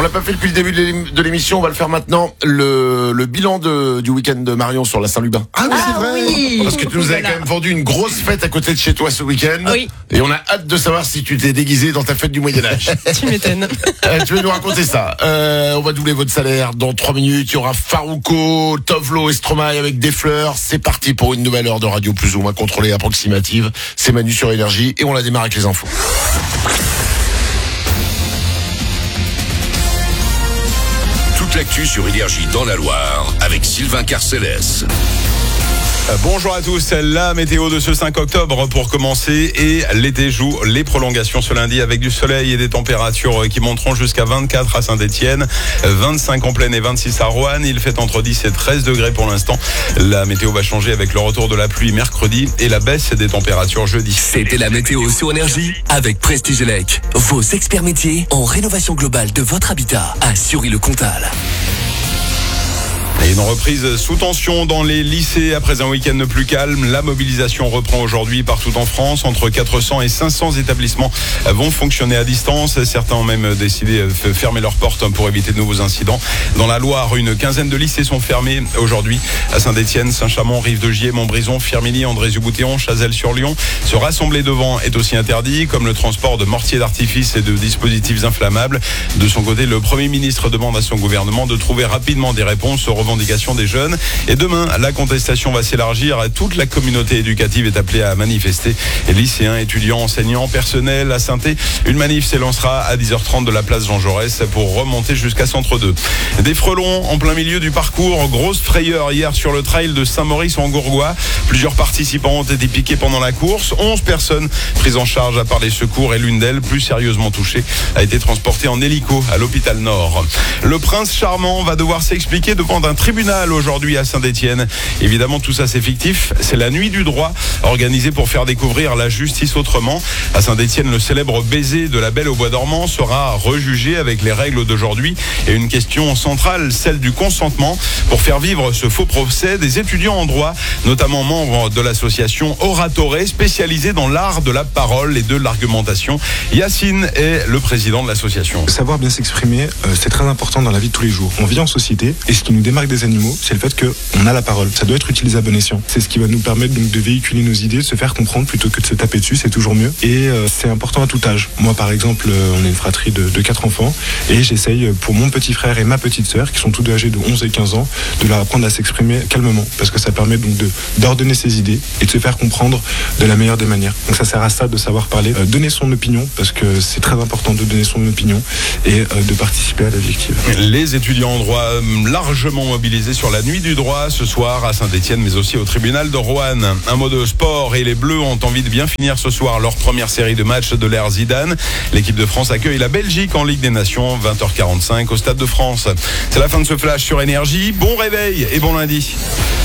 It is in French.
l'a pas fait depuis le début de l'émission, on va le faire maintenant. Le bilan du week-end de Marion sur la Saint-Lubin. Ah oui, c'est vrai. Oui. Parce que tu nous avais quand même vendu une grosse fête à côté de chez toi ce week-end. Oui. Et on a hâte de savoir si tu t'es déguisé dans ta fête du Moyen-Âge. Tu m'étonnes. Tu veux nous raconter ça. On va doubler votre salaire dans 3 minutes. Il y aura Farouko, Tovlo et Stromae avec des fleurs. C'est parti pour une nouvelle heure de radio plus ou moins contrôlée, approximative. C'est Manu sur Énergie et on la démarre avec les infos. Toute l'actu sur Énergie dans la Loire avec Sylvain Carcellès. Bonjour à tous, la météo de ce 5 octobre pour commencer et l'été joue les prolongations ce lundi avec du soleil et des températures qui monteront jusqu'à 24 à Saint-Etienne, 25 en Plaine et 26 à Roanne. Il fait entre 10 et 13 degrés pour l'instant. La météo va changer avec le retour de la pluie mercredi et la baisse des températures jeudi. C'était la météo sur Énergie avec Prestige Elec. Vos experts métiers en rénovation globale de votre habitat à Sury-le-Comtal. Et une reprise sous tension dans les lycées après un week-end plus calme. La mobilisation reprend aujourd'hui partout en France. Entre 400 et 500 établissements vont fonctionner à distance. Certains ont même décidé de fermer leurs portes pour éviter de nouveaux incidents. Dans la Loire, une quinzaine de lycées sont fermés aujourd'hui. À Saint-Etienne, Saint-Chamond, Rive-de-Gier, Montbrison, Firminy, André-Zuboutéon, Chazelles-sur-Lyon. Se rassembler devant est aussi interdit, comme le transport de mortiers d'artifice et de dispositifs inflammables. De son côté, le Premier ministre demande à son gouvernement de trouver rapidement des réponses aux revendications des jeunes. Et demain, la contestation va s'élargir. Toute la communauté éducative est appelée à manifester. Et lycéens, étudiants, enseignants, personnel à Saint-Étienne. Une manif s'élancera à 10h30 de la place Jean Jaurès pour remonter jusqu'à Centre 2. Des frelons en plein milieu du parcours. Grosse frayeur hier sur le trail de Saint-Maurice en Gourgois. Plusieurs participants ont été piqués pendant la course. 11 personnes prises en charge par les secours et l'une d'elles, plus sérieusement touchée, a été transportée en hélico à l'hôpital Nord. Le prince charmant va devoir s'expliquer devant un tribunal aujourd'hui à Saint-Etienne. Évidemment, tout ça c'est fictif. C'est la nuit du droit organisée pour faire découvrir la justice autrement. À Saint-Etienne, le célèbre baiser de la Belle au bois dormant sera rejugé avec les règles d'aujourd'hui et une question centrale, celle du consentement. Pour faire vivre ce faux procès, des étudiants en droit, notamment membres de l'association Oratore, spécialisée dans l'art de la parole et de l'argumentation. Yacine est le président de l'association. Savoir bien s'exprimer, c'est très important dans la vie de tous les jours. On vit en société et ce qui nous démarque des animaux, c'est le fait qu'on a la parole. Ça doit être utilisé à bon escient. C'est ce qui va nous permettre donc de véhiculer nos idées, de se faire comprendre plutôt que de se taper dessus, c'est toujours mieux. Et c'est important à tout âge. Moi par exemple, on est une fratrie de 4 enfants et j'essaye pour mon petit frère et ma petite sœur, qui sont tous deux âgés de 11 et 15 ans, de leur apprendre à s'exprimer calmement, parce que ça permet donc d'ordonner ses idées et de se faire comprendre de la meilleure des manières. Donc ça sert à ça de savoir parler, donner son opinion, parce que c'est très important de donner son opinion et de participer à la vie active. Les étudiants en droit largement mobilisés sur la nuit du droit ce soir à Saint-Etienne, mais aussi au tribunal de Roanne. Un mot de sport et les Bleus ont envie de bien finir ce soir leur première série de matchs de l'ère Zidane. L'équipe de France accueille la Belgique en Ligue des Nations, 20h45 au Stade de France. C'est la fin de ce flash sur Énergie. Bon réveil et bon lundi.